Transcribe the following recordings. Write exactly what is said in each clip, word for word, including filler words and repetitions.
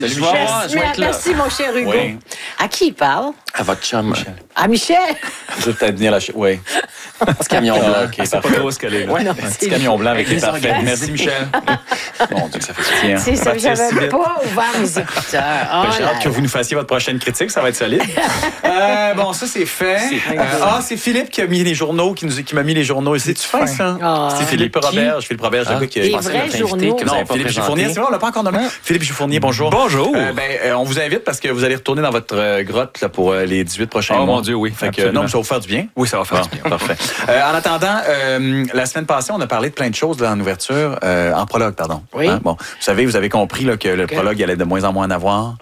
Salut, Je Michel. vais voir, je vais être là. Merci, mon cher Hugo. Oui. À qui il parle? À votre chum. Michel. À Michel? Je vais peut-être venir la... ch- Oui. Petit camion blanc. Ah, OK, c'est pas trop ce qu'elle est. Ouais, non, Un petit c'est- camion blanc avec les Les parfaits. organes. Merci, Michel. Mon Dieu, que ça fait soutien. C'est ça, Partir si j'avais vite. pas ouvert mes écouteurs. Oh Ben, J'ai là hâte que là. vous nous fassiez votre prochaine critique, ça va être solide. Euh, bon, ça, c'est fait. Euh, ah, c'est Philippe qui a mis les journaux, qui, nous, qui m'a mis les journaux. C'est-tu fin, ça? Ah. C'est Philippe Qui? Roberge. Philippe Roberge, le Ah, gars qui a... Des je pensais vrais notre journaux. invité, que vous Non, avez pas Philippe présenté. Giuffournier, C'est vrai, on l'a pas encore nommé. Philippe Giuffournier, bonjour. Bonjour. Euh, ben, euh, on vous invite parce que vous allez retourner dans votre euh, grotte là, pour euh, les dix-huit prochains Oh, mois. mon Dieu, oui, Fait que, absolument. non, mais ça va vous faire du bien. Oui, ça va faire Bon, du bien. parfait. Euh, en attendant, euh, la semaine passée, on a parlé de plein de choses là, en ouverture, euh, en prologue, pardon. Oui. Hein? Bon, vous savez, vous avez compris là, que le prologue il allait de moins en moins en avoir.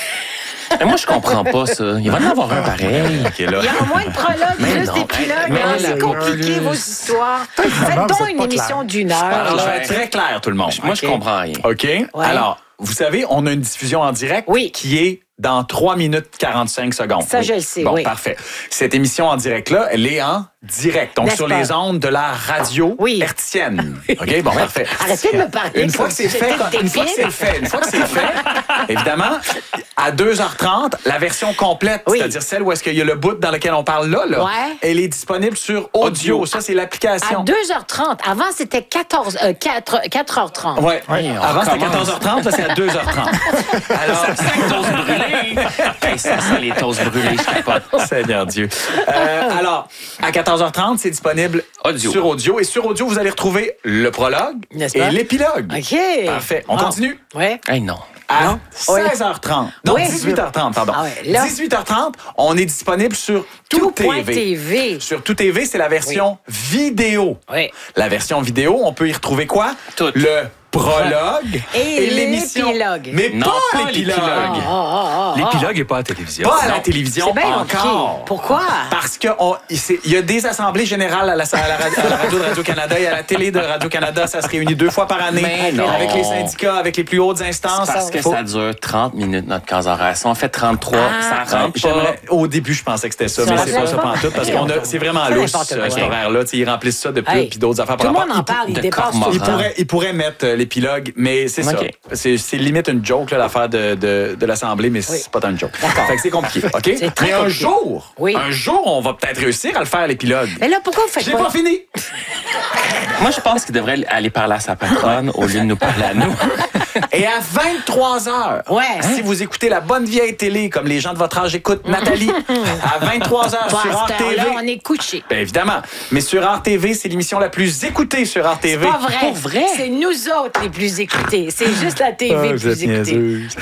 Mais moi, je comprends pas ça. Il va en avoir un pareil. OK, là. Il y a moins de prologues, Mais plus non, d'épilogues. mais hein, la- C'est compliqué, vos histoires. Faites donc une émission d'une heure. Alors, je là. vais être très clair, tout le monde. Moi, je OK. comprends rien. OK? Alors, vous savez, on a une diffusion en direct Oui. qui est dans trois minutes quarante-cinq secondes. Ça, je le sais, Bon, oui. parfait. Cette émission en direct-là, elle est en direct, donc N'est-ce sur pas? les ondes de la radio Oui. hertzienne. OK? Bon, parfait. Arrêtez de me parler. Une fois comme que c'est si fait, j'étais une fois que c'est débile. fait, une fois que c'est fait, évidemment, à deux heures trente, la version complète, Oui. c'est-à-dire celle où est-ce qu'il y a le bout dans lequel on parle là, là Ouais. elle est disponible sur audio. Audio. Ça, c'est À l'application. deux heures trente. Avant, c'était quatorze, euh, quatre, quatre heures trente. Ouais. Oui, on Avant, c'était recommence. quatorze heures trente, là, c'est à deux heures trente. Alors, Ça sent les toasts brûlés. Hey, ça sent les toasts brûlés, je capote. Seigneur Dieu. Euh, alors, à quatorze heures trente, c'est disponible Audio. sur audio. Et sur audio, vous allez retrouver le prologue N'est-ce et pas? l'épilogue. OK. Parfait. On Bon. continue? Oui. Hey, non. À Non. Oui. seize heures trente. Non, Oui. dix-huit heures trente, pardon. Ah ouais, là- dix-huit heures trente, on est disponible sur Tout, Tout point T V. T V. Sur Tout T V, c'est la version vidéo. Oui. La version vidéo, on peut y retrouver quoi? Tout. Le prologue Et l'émission. l'épilogue. Mais Non, pas pas l'épilogue. l'épilogue. Ah, ah, ah, ah. L'épilogue n'est pas à la télévision. Pas à la Non. télévision C'est bien compliqué. encore. Pourquoi? Parce qu'il y a des assemblées générales à la, à la radio, à la radio de Radio-Canada et à la télé de Radio-Canada. Ça se réunit deux fois par année Mais non. avec les syndicats, avec les plus hautes instances. Parce que Faut- ça dure trente minutes, notre case horaire. Si on fait trente-trois, Ah. ça rentre pas. J'aimerais- Au début, je pensais que c'était ça, Ça mais va c'est pas pas? ça pantoute parce Ok. qu'on a, c'est vraiment C'est lousse, n'importe euh, quoi. cet horaire-là. Tu sais, Ils remplissent ça de pubs Hey. puis d'autres affaires. Tout le par monde en rapport- parle, il de dépasse tout. cormorans. Il pourrait, il pourrait mettre euh, l'épilogue, mais c'est ça. OK. C'est, c'est limite une joke, là, l'affaire de, de, de l'Assemblée, mais c'est pas tant une joke. D'accord. Fait que c'est compliqué, OK? C'est très mais un compliqué. jour, Oui. un jour, on va peut-être réussir à le faire, l'épilogue. Mais là, pourquoi vous Je faites l'ai pas... pas fini. Moi, je pense qu'il devrait aller parler à sa patronne au lieu de nous parler à nous. Et à vingt-trois heures, Ouais. si vous écoutez la bonne vieille télé, comme les gens de votre âge écoutent, Nathalie, à vingt-trois heures Bon, sur à R cette T V. heure-là, on est couché. Bien évidemment. Mais sur R T V, c'est l'émission la plus écoutée sur R T V. Pas vrai. Pour vrai? C'est nous autres les plus écoutés. C'est juste la T V Ah, le vous êtes plus écoutée. niaiseuse.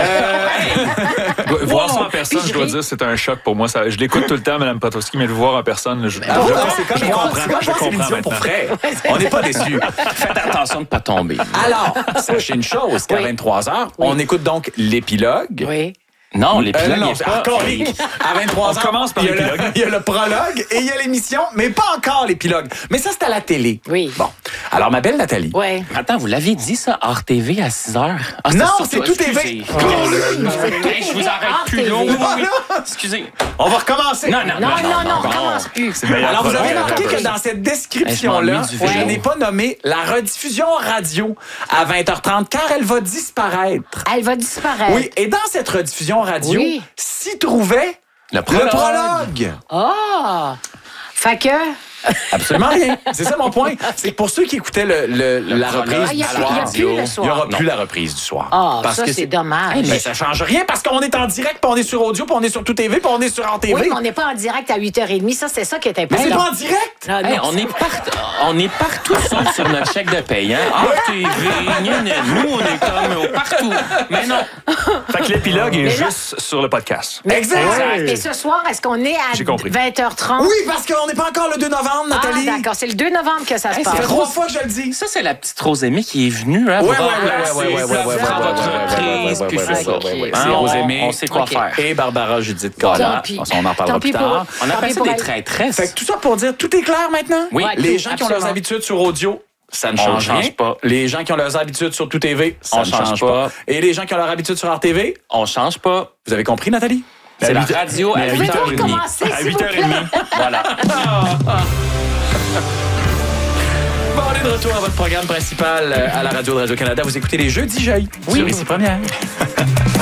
Voir ça en Wow. personne, Puis je dois je dire, c'est un choc pour moi. Ça- je l'écoute tout le temps, Mme Potowski, mais le voir en personne, je, Ah, je- ouais, c'est comme je voir- comprends. c'est comme Je voir cette comprends émission pour maintenant. vrai. On n'est pas déçus. Faites attention de ne pas tomber. Alors, sachez une chose, qu'à Oui. vingt-trois heures, on écoute donc l'épilogue. Oui. Non, Euh, l'épilogue non, n'est c'est pas... encore Hey, à vingt-trois heures, On commence par il y a le- l'épilogue. Il y a le prologue et il y a l'émission, mais pas encore l'épilogue. Mais ça, c'est à la télé. Oui. Bon. Alors, ma belle Nathalie. Ouais. Attends, vous l'aviez dit, ça, hors T V à six heures? Ah, c'était Non, surtout- c'est Tout T V. Excusez. Hey, je vous arrête Hors plus T V. long. Oui, oui, oui. Voilà. Excusez. On va recommencer. Non, non, Non, non, non, on bon. commence plus. C'est le meilleur Alors, vous avez prologue. remarqué que dans cette description-là, Hey, je m'ennuie du je vélo. n'ai pas nommé la rediffusion radio à vingt heures trente, car elle va disparaître. Elle va disparaître. Oui, et dans cette rediffusion radio, Oui. s'y trouvait Le le prologue. prologue. Ah! Fait que... Absolument rien. C'est ça mon point. C'est que pour ceux qui écoutaient le, le- la prologue. reprise Ah, il du y a, soir, il y a plus le il n'y soir. aura Non. plus la reprise du soir. Ah, Parce ça, que c'est dommage. Mais ça change rien parce qu'on est en direct, puis on est sur audio, puis on est sur Tout T V, puis on est sur R T V. Oui, mais on n'est pas en direct à huit heures trente. Ça, c'est ça qui est Mais important. c'est pas en direct. Ah, non, Hey, on, est part- on est partout sauf sur notre chèque de paye. Hein? Hors T V, gna, gna. Nous, on est comme euh, partout. Mais non. Fait que l'épilogue est Mais là- juste sur le podcast. Mais- Exact. Exact. Et ce soir, est-ce qu'on est à J'ai compris. vingt heures trente? Oui, parce qu'on n'est pas encore le deux novembre, Ah, Nathalie. d'accord. C'est le deux novembre que ça se Hey, Ça fait passe. trois fois que je le dis. Ça, c'est la petite Rosémie qui est venue. Hein, Ouais, pour ouais, ouais, remplacer ouais, ouais, ouais, ouais, ouais, prendre ouais, votre ouais, ouais, reprise, ouais, puis ouais, c'est ouais, ça. ouais, ouais, ouais. Hein, C'est on- Rosémie. On sait quoi OK. faire. Et Barbara Judith Collin. Tant pis. On en parlera Tant plus pis pour tard. On Tant appelle pis ça pour des elle. traîtresses. Fait que tout ça pour dire, tout est clair maintenant? Oui. Ouais, Les tout, gens qui ont absolument. leurs habitudes sur audio, ça ne On change change rien. pas. Les gens qui ont leurs habitudes sur Tout T V, ça On ne change change pas. pas. Et les gens qui ont leurs habitudes sur R T V, On change pas. vous avez compris, Nathalie? C'est la huit heures- radio à mais à huit huit heures heures trente. et demie. Commencez, À s'il vous huit heures trente. plaît. Voilà. Bon, on est de retour à votre programme principal euh, à la radio de Radio-Canada. Vous écoutez les Jeudis Jeuilles sur Ici Première.